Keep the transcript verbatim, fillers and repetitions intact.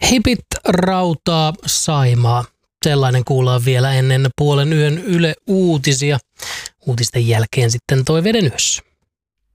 Hipit, rautaa, Saimaa. Sellainen kuullaan vielä ennen puolen yön Yle Uutisia. Uutisten jälkeen sitten toi Veden yössä.